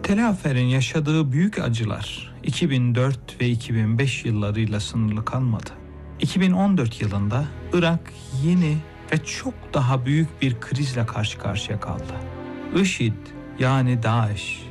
Tel Afer'in yaşadığı büyük acılar 2004 ve 2005 yıllarıyla sınırlı kalmadı. 2014 yılında Irak yeni ve çok daha büyük bir krizle karşı karşıya kaldı. IŞİD yani DAEŞ